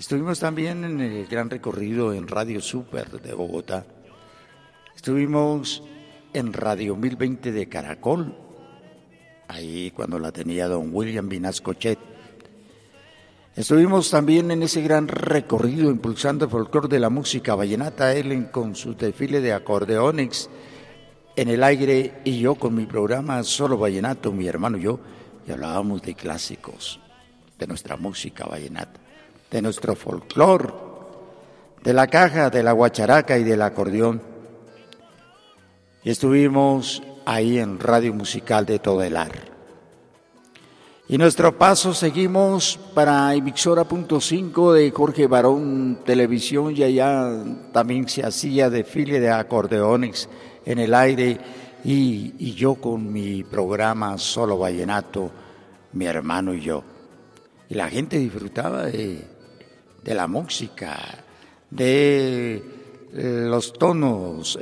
Estuvimos también en el gran recorrido en Radio Super de Bogotá. Estuvimos en Radio 1020 de Caracol, ahí cuando la tenía don William Vinascochet. Estuvimos también en ese gran recorrido impulsando el folclore de la música vallenata, él con su desfile de acordeones en el aire y yo con mi programa Solo Vallenato, mi hermano y yo, y hablábamos de clásicos, de nuestra música vallenata, de nuestro folclore, de la caja, de la guacharaca y del acordeón. Y estuvimos ahí en Radio Musical de Todelar. Y nuestro paso seguimos para emisora.5 de Jorge Barón Televisión, y allá también se hacía desfile de acordeones en el aire y yo con mi programa Solo Vallenato, mi hermano y yo. Y la gente disfrutaba de la música, de los tonos,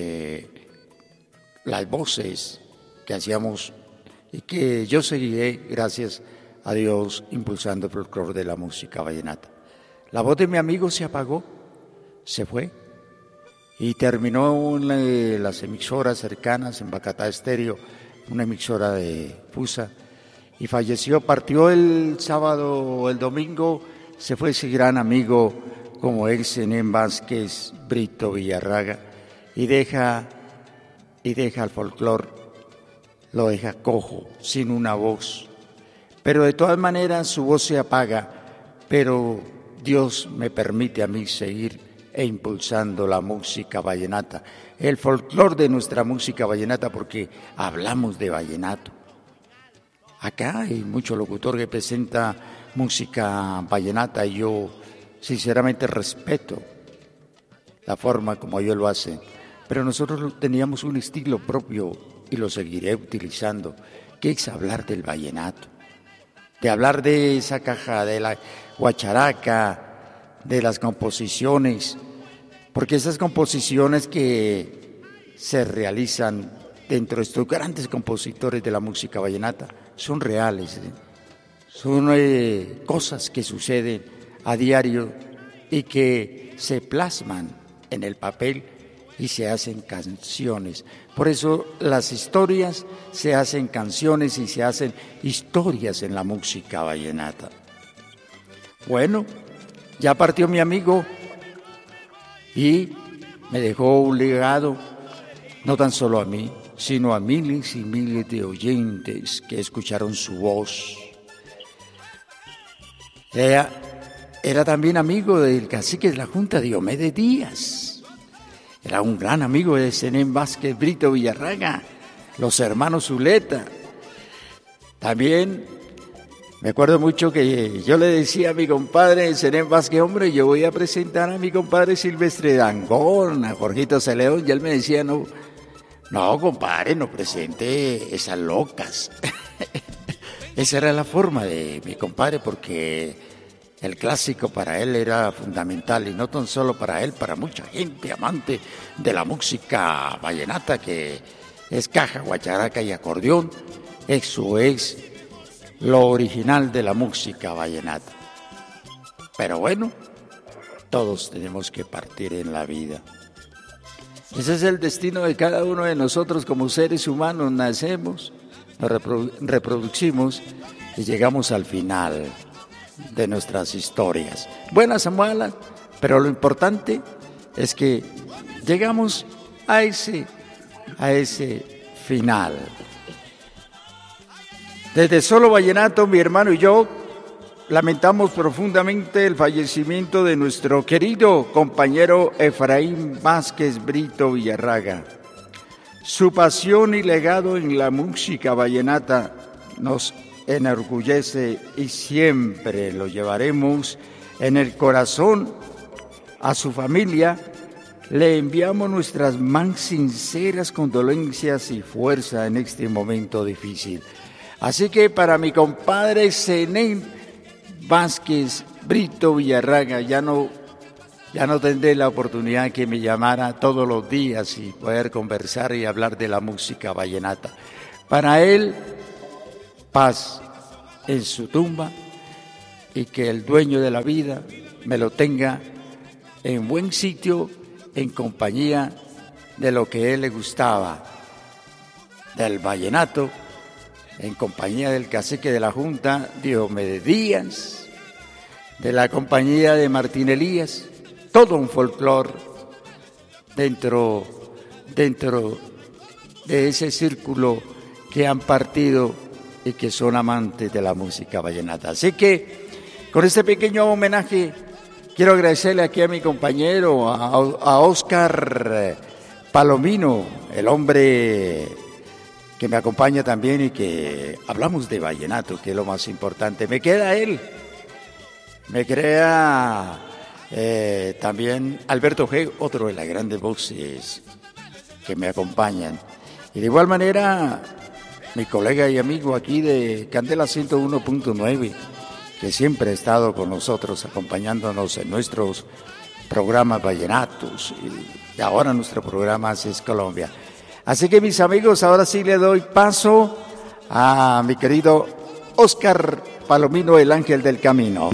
las voces que hacíamos y que yo seguiré, gracias a Dios, impulsando el folclore de la música vallenata. La voz de mi amigo se apagó, se fue y terminó en las emisoras cercanas, en Bacatá Estéreo, una emisora de Fusa, y falleció, partió el sábado o el domingo, se fue ese gran amigo como es Zenén Vázquez Brito Villarraga, y deja al folclore, lo deja cojo, sin una voz. Pero de todas maneras su voz se apaga, pero Dios me permite a mí seguir impulsando la música vallenata, el folclore de nuestra música vallenata, porque hablamos de vallenato. Acá hay mucho locutor que presenta música vallenata y yo sinceramente respeto la forma como ellos lo hacen, pero nosotros teníamos un estilo propio y lo seguiré utilizando, que es hablar del vallenato, de hablar de esa caja, de la guacharaca, de las composiciones, porque esas composiciones que se realizan dentro de estos grandes compositores de la música vallenata son reales, son cosas que suceden a diario y que se plasman en el papel y se hacen canciones. Por eso las historias se hacen canciones y se hacen historias en la música vallenata. Bueno, ya partió mi amigo y me dejó un legado, no tan solo a mí, sino a miles y miles de oyentes que escucharon su voz. Era también amigo del cacique de la Junta, Diomedes Díaz. Era un gran amigo de Zenén Vázquez Brito Villarraga, los hermanos Zuleta. También me acuerdo mucho que yo le decía a mi compadre Zenén Vázquez, hombre, yo voy a presentar a mi compadre Silvestre Dangond, a Jorgito Celedón, y él me decía, no, compadre, no presente esas locas. Esa era la forma de mi compadre, porque el clásico para él era fundamental, y no tan solo para él, para mucha gente amante de la música vallenata, que es caja, guacharaca y acordeón. Eso es lo original de la música vallenata. Pero bueno, todos tenemos que partir en la vida. Ese es el destino de cada uno de nosotros como seres humanos. Nacemos, nos reproducimos y llegamos al final de nuestras historias, buenas o malas, pero lo importante es que llegamos a ese final. Desde Solo Vallenato, mi hermano y yo lamentamos profundamente el fallecimiento de nuestro querido compañero Efraín Vázquez Brito Villarraga. Su pasión y legado en la música vallenata nos enorgullece y siempre lo llevaremos en el corazón. A su familia le enviamos nuestras más sinceras condolencias y fuerza en este momento difícil. Así que para mi compadre Zenén Vázquez Brito Villarraga, ya no tendré la oportunidad que me llamara todos los días y poder conversar y hablar de la música vallenata. Para él, paz en su tumba, y que el dueño de la vida me lo tenga en buen sitio, en compañía de lo que a él le gustaba, del vallenato, en compañía del cacique de la Junta, Diomedes Díaz, de la compañía de Martín Elías, todo un folclore dentro de ese círculo que han partido y que son amantes de la música vallenata. Así que con este pequeño homenaje quiero agradecerle aquí a mi compañero, a Óscar Palomino, el hombre que me acompaña también y que hablamos de vallenato, que es lo más importante. Me queda él, me queda también Alberto G., otro de las grandes voces que me acompañan. Y de igual manera, mi colega y amigo aquí de Candela 101.9, que siempre ha estado con nosotros, acompañándonos en nuestros programas vallenatos, y ahora nuestro programa es Colombia. Así que, mis amigos, ahora sí le doy paso a mi querido Óscar Palomino, el ángel del camino.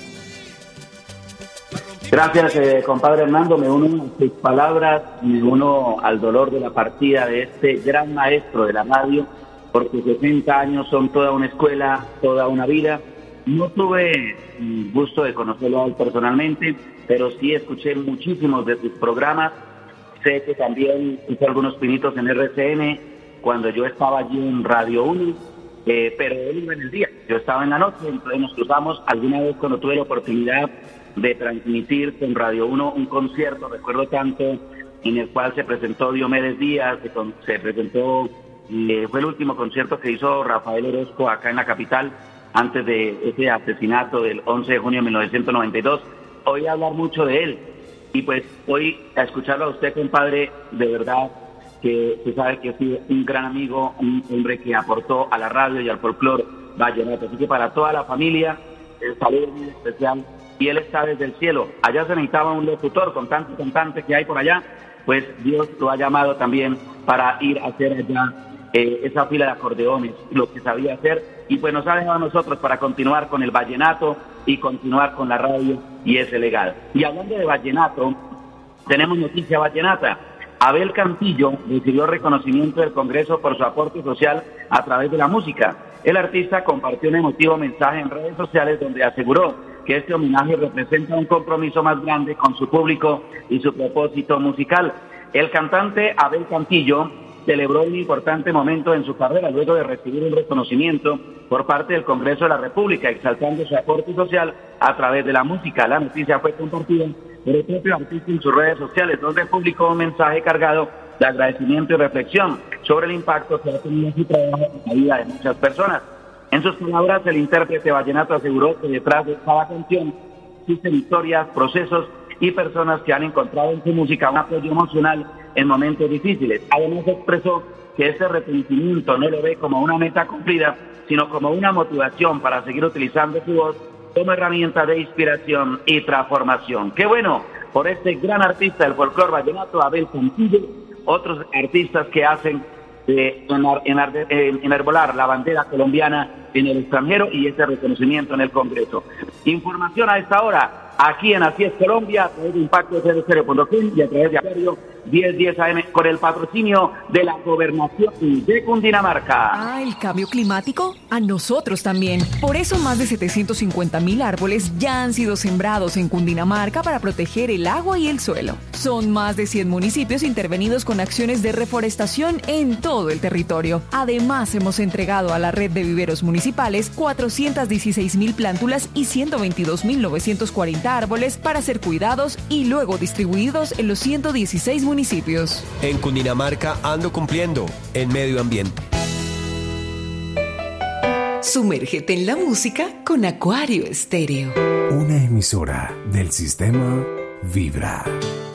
Gracias, compadre Hernando, me uno a sus palabras, me uno al dolor de la partida de este gran maestro de la radio, porque 60 años son toda una escuela, toda una vida. No tuve gusto de conocerlo a él personalmente, pero sí escuché muchísimos de sus programas. Sé que también hizo algunos pinitos en RCN cuando yo estaba allí en Radio 1, pero él iba en el día, yo estaba en la noche, entonces nos cruzamos alguna vez cuando tuve la oportunidad de transmitir con Radio 1 un concierto, recuerdo tanto, en el cual se presentó Diomedes Díaz, se presentó, fue el último concierto que hizo Rafael Orozco acá en la capital, antes de ese asesinato del 11 de junio de 1992. Oí hablar mucho de él, y pues hoy a escucharlo a usted, compadre, de verdad que se sabe que ha sido un gran amigo, un hombre que aportó a la radio y al folclore vallenato. Así que para toda la familia, el saludo muy especial. Y él está desde el cielo. Allá se necesitaba un locutor con tantos cantantes que hay por allá, pues Dios lo ha llamado también para ir a hacer allá esa fila de acordeones, lo que sabía hacer, y pues nos ha dejado a nosotros para continuar con el vallenato y continuar con la radio y ese legado. Y hablando de vallenato, tenemos noticia vallenata. Abel Cantillo recibió reconocimiento del Congreso por su aporte social a través de la música. El artista compartió un emotivo mensaje en redes sociales donde aseguró que este homenaje representa un compromiso más grande con su público y su propósito musical. El cantante Abel Cantillo celebró un importante momento en su carrera luego de recibir un reconocimiento por parte del Congreso de la República, exaltando su aporte social a través de la música. La noticia fue compartida por el propio artista en sus redes sociales, donde publicó un mensaje cargado de agradecimiento y reflexión sobre el impacto que ha tenido su trabajo en la vida de muchas personas. En sus palabras, el intérprete vallenato aseguró que detrás de cada canción existen historias, procesos y personas que han encontrado en su música un apoyo emocional en momentos difíciles. Además, expresó que este reconocimiento no lo ve como una meta cumplida, sino como una motivación para seguir utilizando su voz como herramienta de inspiración y transformación. ¡Qué bueno! Por este gran artista del folclore vallenato, Abel Cantillo, otros artistas que hacen enarbolar la bandera colombiana en el extranjero y ese reconocimiento en el Congreso. Información a esta hora, aquí en Así es Colombia, a través de Impacto 00.com y a través de Diario 1010 AM, con el patrocinio de la Gobernación de Cundinamarca. Ah, ¿el cambio climático? A nosotros también. Por eso más de 750,000 árboles ya han sido sembrados en Cundinamarca para proteger el agua y el suelo. Son más de 100 municipios intervenidos con acciones de reforestación en todo el territorio. Además, hemos entregado a la red de viveros municipales 416,000 plántulas y 122,940 árboles para ser cuidados y luego distribuidos en los 116 municipios. En Cundinamarca ando cumpliendo en medio ambiente. Sumérgete en la música con Acuario Estéreo. Una emisora del sistema Vibra.